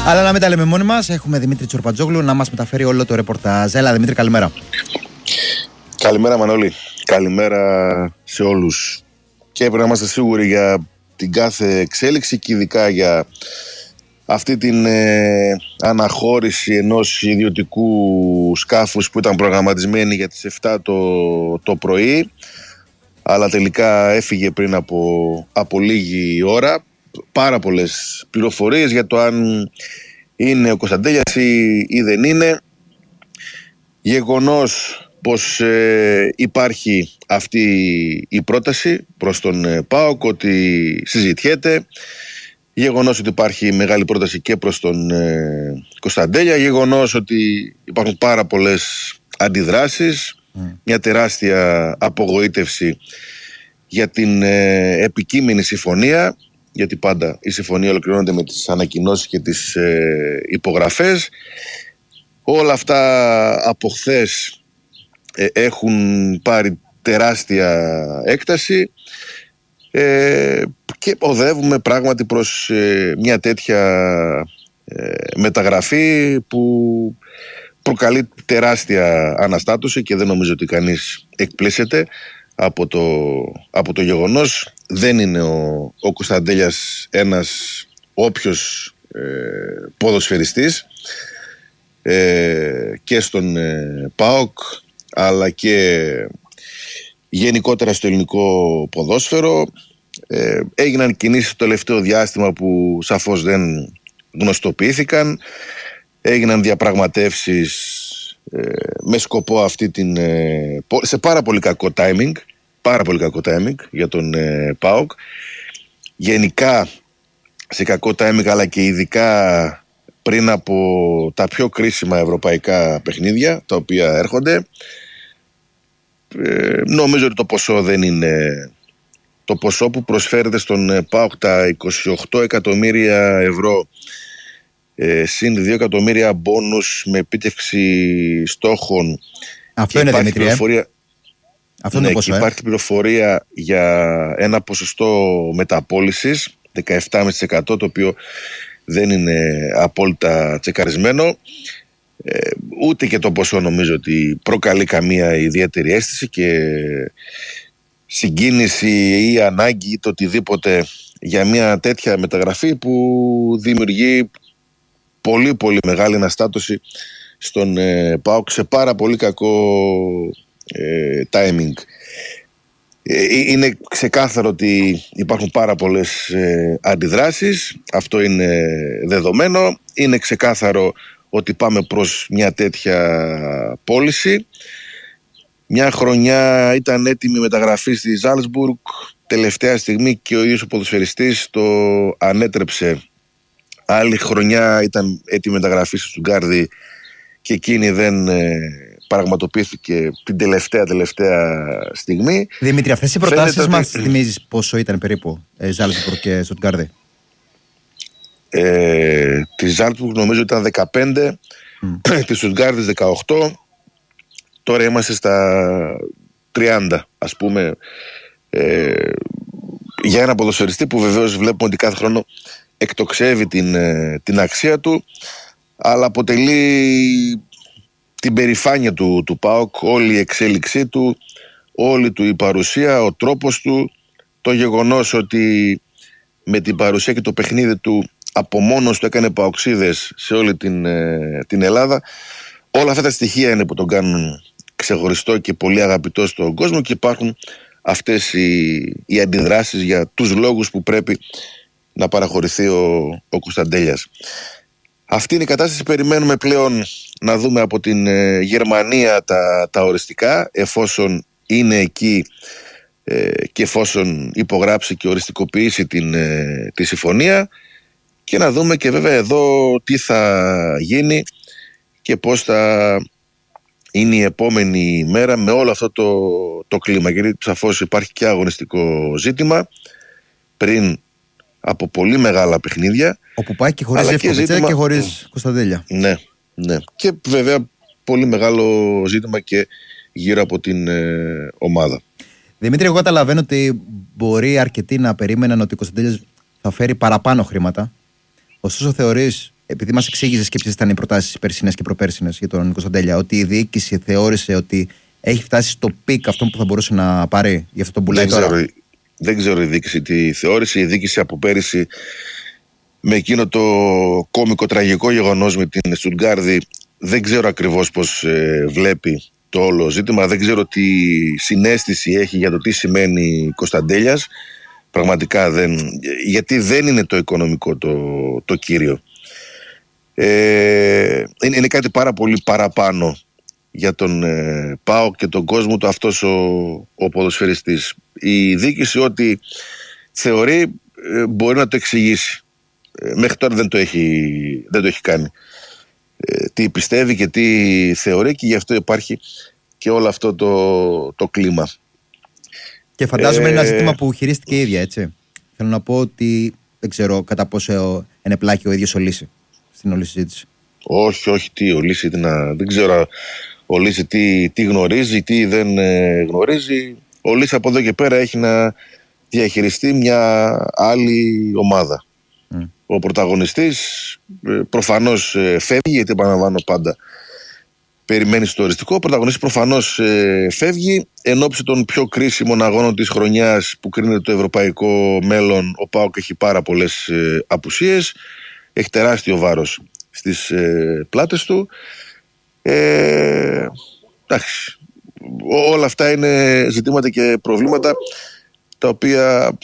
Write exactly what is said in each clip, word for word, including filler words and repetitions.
Αλλά να μην τα λέμε μόνοι μας, έχουμε Δημήτρη Τσορπατζόγλου να μας μεταφέρει όλο το ρεπορτάζ. Έλα Δημήτρη, καλημέρα. Καλημέρα Μανώλη, καλημέρα σε όλους. Και πρέπει να είμαστε σίγουροι για την κάθε εξέλιξη και ειδικά για αυτή την ε, αναχώρηση ενός ιδιωτικού σκάφους που ήταν προγραμματισμένη για τις εφτά το, το πρωί, αλλά τελικά έφυγε πριν από, από λίγη ώρα. Πάρα πολλές πληροφορίες για το αν είναι ο Κωνσταντέλιας ή, ή δεν είναι. Γεγονός πως ε, υπάρχει αυτή η πρόταση προς τον ε, ΠΑΟΚ, ότι συζητιέται. Γεγονός ότι υπάρχει μεγάλη πρόταση και προς τον ε, Κωνσταντέλια. Γεγονός ότι υπάρχουν πάρα πολλές αντιδράσεις. Mm. Μια τεράστια απογοήτευση για την ε, επικείμενη συμφωνία, γιατί πάντα η συμφωνία ολοκληρώνεται με τις ανακοινώσεις και τις ε, υπογραφές. Όλα αυτά από χθες ε, έχουν πάρει τεράστια έκταση ε, και οδεύουμε πράγματι προς ε, μια τέτοια ε, μεταγραφή που προκαλεί τεράστια αναστάτωση και δεν νομίζω ότι κανείς εκπλήσεται από το, από το γεγονός. Δεν είναι ο, ο Κωνσταντέλιας ένας όποιος ε, ποδοσφαιριστής ε, και στον ε, ΠΑΟΚ αλλά και γενικότερα στο ελληνικό ποδόσφαιρο. Ε, έγιναν κινήσεις το τελευταίο διάστημα που σαφώς δεν γνωστοποιήθηκαν. Έγιναν διαπραγματεύσεις ε, με σκοπό αυτή την ε, σε πάρα πολύ κακό timing πάρα πολύ κακό timing για τον ε, ΠΑΟΚ, γενικά σε κακό timing, αλλά και ειδικά πριν από τα πιο κρίσιμα ευρωπαϊκά παιχνίδια τα οποία έρχονται. ε, νομίζω ότι το ποσό δεν είναι το ποσό που προσφέρεται στον ΠΑΟΚ, τα είκοσι οκτώ εκατομμύρια ευρώ ε, συν δύο εκατομμύρια μπόνους με επίτευξη στόχων. Αυτό είναι, Δημήτρη, ε? Αυτό ναι, είναι ποσό, και υπάρχει ε? πληροφορία για ένα ποσοστό μεταπώλησης δεκαεπτά κόμμα πέντε τοις εκατό, το οποίο δεν είναι απόλυτα τσεκαρισμένο. ε, ούτε και το ποσό νομίζω ότι προκαλεί καμία ιδιαίτερη αίσθηση και συγκίνηση ή ανάγκη ή το οτιδήποτε για μια τέτοια μεταγραφή που δημιουργεί πολύ πολύ μεγάλη αναστάτωση στον ε, ΠΑΟΚ σε πάρα πολύ κακό ε, timing. Ε, είναι ξεκάθαρο ότι υπάρχουν πάρα πολλές ε, αντιδράσεις. Αυτό είναι δεδομένο. Είναι ξεκάθαρο ότι πάμε προς μια τέτοια πώληση. Μια χρονιά ήταν έτοιμη μεταγραφή στη Ζάλτσμπουργκ. Τελευταία στιγμή και ο ίδιος ο ποδοσφαιριστής το ανέτρεψε. Άλλη χρονιά ήταν έτοιμη μεταγραφή στη Στουτγκάρδη και εκείνη δεν ε, πραγματοποιήθηκε την τελευταία τελευταία στιγμή. Δημήτρη, αυτές οι προτάσεις Φαίνεται... μας θυμίζεις πόσο ήταν περίπου ε, Ζάλτσμπουργκ και Στουτγκάρδη? Ε, τη Ζάλτσμπουργκ νομίζω ήταν δεκαπέντε, mm. τη Στουτγκάρδη δεκαοκτώ. Τώρα είμαστε στα τριάντα, ας πούμε, ε, για ένα ποδοσφαιριστή που βεβαίως βλέπουμε ότι κάθε χρόνο εκτοξεύει την, την αξία του, αλλά αποτελεί την περηφάνεια του, του ΠΑΟΚ, όλη η εξέλιξή του, όλη του η παρουσία, ο τρόπος του, το γεγονός ότι με την παρουσία και το παιχνίδι του από μόνος του έκανε παοξίδες σε όλη την, την Ελλάδα. Όλα αυτά τα στοιχεία είναι που τον κάνουν ξεχωριστό και πολύ αγαπητό στον κόσμο και υπάρχουν αυτές οι, οι αντιδράσεις για τους λόγους που πρέπει να παραχωρηθεί ο, ο Κωνσταντέλιας. Αυτή είναι η κατάσταση. Περιμένουμε πλέον να δούμε από την ε, Γερμανία τα, τα οριστικά, εφόσον είναι εκεί ε, και εφόσον υπογράψει και οριστικοποιήσει την, ε, τη συμφωνία, και να δούμε και βέβαια εδώ τι θα γίνει και πώς θα είναι η επόμενη μέρα με όλο αυτό το, το κλίμα, γιατί σαφώς υπάρχει και αγωνιστικό ζήτημα πριν από πολύ μεγάλα παιχνίδια, όπου πάει και χωρίς Ζεύκοβιτς και χωρίς Κωνσταντέλια. Ναι, ναι. Και βέβαια πολύ μεγάλο ζήτημα και γύρω από την ε, ομάδα. Δημήτρη, εγώ καταλαβαίνω ότι μπορεί αρκετοί να περίμεναν ότι ο Κωνσταντέλιας θα φέρει παραπάνω χρήματα. Ωστόσο θεωρείς επειδή μας εξήγησες και ποιες ήταν οι προτάσεις περσινές και προπέρσινες για τον Κωνσταντέλια, ότι η διοίκηση θεώρησε ότι έχει φτάσει στο πικ αυτό που θα μπορούσε να πάρει, γι' αυτό τον πουλάει τώρα. Ξέρω, δεν ξέρω η διοίκηση τι θεώρησε. Η διοίκηση από πέρυσι, με εκείνο το κόμικο τραγικό γεγονός με την Στουτγκάρδη, δεν ξέρω ακριβώς πώς ε, βλέπει το όλο ζήτημα. Δεν ξέρω τι συναίσθηση έχει για το τι σημαίνει Κωνσταντέλιας. Πραγματικά δεν, γιατί δεν είναι το οικονομικό το, το κύριο. Ε, είναι, είναι κάτι πάρα πολύ παραπάνω για τον ε, ΠΑΟΚ και τον κόσμο του αυτός ο, ο ποδοσφαιριστής. Η διοίκηση ό,τι θεωρεί ε, μπορεί να το εξηγήσει. Ε, μέχρι τώρα δεν το έχει, δεν το έχει κάνει. Ε, τι πιστεύει και τι θεωρεί, και γι' αυτό υπάρχει και όλο αυτό το, το κλίμα. Και φαντάζομαι ε... είναι ένα ζήτημα που χειρίστηκε η ίδια, έτσι. Θέλω να πω ότι δεν ξέρω κατά πόσο ενεπλάκει ο ίδιος ο Λύση στην όλη συζήτηση. Όχι, όχι, τι ο Λύση, τι να, δεν ξέρω ο Λύση τι, τι γνωρίζει, τι δεν ε, γνωρίζει. Ο Λύση από εδώ και πέρα έχει να διαχειριστεί μια άλλη ομάδα. Mm. Ο πρωταγωνιστής ε, προφανώς ε, φεύγει, γιατί επαναλαμβάνω πάντα περιμένει στο οριστικό. Ο πρωταγωνιστής προφανώς ε, φεύγει εν ώψη των πιο κρίσιμων αγώνων της χρονιάς που κρίνεται το ευρωπαϊκό μέλλον. Ο ΠΑΟΚ έχει πάρα πολλές ε, απουσίες, έχει τεράστιο βάρος στις ε, πλάτες του. Ε, εντάξει, όλα αυτά είναι ζητήματα και προβλήματα τα οποία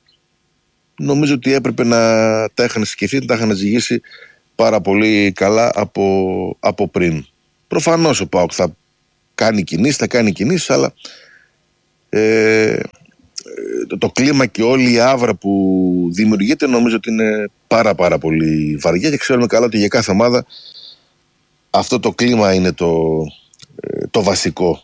νομίζω ότι έπρεπε να τα είχαν σκεφτεί, να τα είχαν ζυγίσει πάρα πολύ καλά από, από πριν. Προφανώς ο ΠΑΟΚ θα κάνει κινήσεις, θα κάνει κινήσεις, αλλά ε, το, το κλίμα και όλη η άβρα που δημιουργείται νομίζω ότι είναι πάρα πάρα πολύ βαριά, και ξέρουμε καλά ότι για κάθε ομάδα αυτό το κλίμα είναι το, το βασικό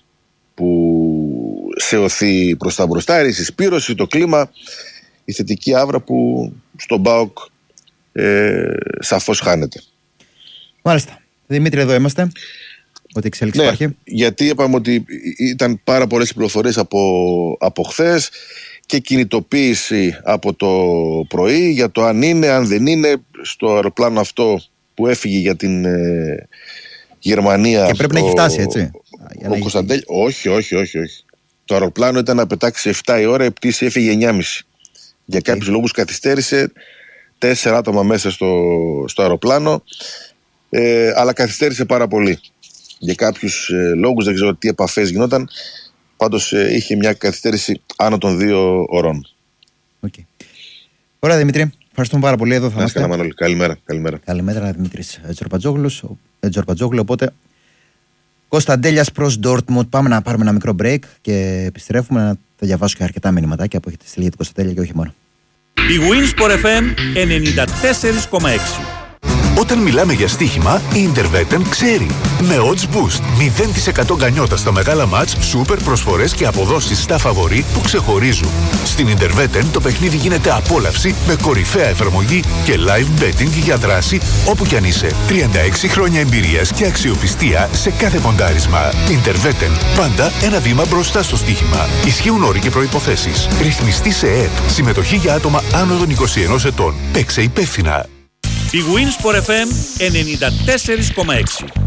που σε οθεί προς τα μπροστά, η συσπήρωση, το κλίμα, η θετική άβρα που στον ΠΑΟΚ ε, σαφώς χάνεται. Μάλιστα. Δημήτρη, εδώ είμαστε. Ότι εξέλιξη ναι, υπάρχει. Γιατί είπαμε ότι ήταν πάρα πολλές πληροφορίες από, από χθες και κινητοποίηση από το πρωί για το αν είναι, αν δεν είναι στο αεροπλάνο αυτό που έφυγε για την ε, Γερμανία. Και πρέπει ο, να έχει φτάσει, έτσι. Ο Κωνσταντέλ... έχει... όχι, όχι, όχι, όχι. Το αεροπλάνο ήταν να πετάξει επτά η ώρα, η πτήση έφυγε εννιά και μισή. Για okay. κάποιους λόγους καθυστέρησε, τέσσερα άτομα μέσα στο, στο αεροπλάνο, ε, αλλά καθυστέρησε πάρα πολύ. Για κάποιους ε, λόγους, δεν ξέρω τι επαφές γινόταν, πάντως ε, είχε μια καθυστέρηση άνω των δύο ωρών. Okay. Ωραία, Δημήτρη, ευχαριστούμε πάρα πολύ. Εδώ θα είμαστε. Καλημέρα. Καλημέρα. Καλημέρα, Δημήτρης Τζορπατζόγλου. Οπότε, Κωνσταντέλιας προς Ντόρτμουντ. Πάμε να πάρουμε ένα μικρό break και επιστρέφουμε να τα διαβάσω και αρκετά μηνύματάκια που έχετε στείλει για την Κωνσταντέλια και όχι μόνο. Η Winsport εφ εμ ενενήντα τέσσερα κόμμα έξι. Όταν μιλάμε για στοίχημα, η Interveten ξέρει. Με odds boost, μηδέν τοις εκατό γκανιότα στα μεγάλα μάτς, σούπερ προσφορές και αποδόσεις στα φαβορί που ξεχωρίζουν. Στην Interveten το παιχνίδι γίνεται απόλαυση με κορυφαία εφαρμογή και live betting για δράση όπου κι αν είσαι. τριάντα έξι χρόνια εμπειρίας και αξιοπιστία σε κάθε ποντάρισμα. Interveten, πάντα ένα βήμα μπροστά στο στοίχημα. Ισχύουν όροι και προϋποθέσεις. Ρυθμιστή σε ΕΕΠ. Συμμετοχή για άτομα άνω των είκοσι ενός ετών. Παίξε υπεύθυνα. Η Winsport εφ εμ ενενήντα τέσσερα κόμμα έξι.